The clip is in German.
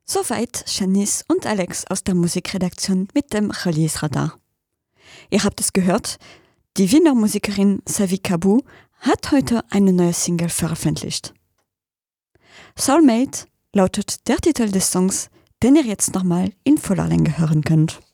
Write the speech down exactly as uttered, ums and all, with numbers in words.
Soweit Janice und Alex aus der Musikredaktion mit dem Release-Radar. Ihr habt es gehört, die Wiener Musikerin Savi Kabu hat heute eine neue Single veröffentlicht. Soulmate lautet der Titel des Songs, den ihr jetzt nochmal in voller Länge hören könnt.